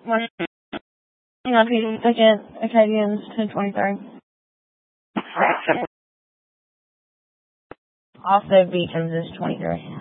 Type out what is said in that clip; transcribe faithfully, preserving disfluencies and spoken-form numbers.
Hang on, Peter. Second, Acadians, ten twenty-three. Also, Beacham's is twenty-three.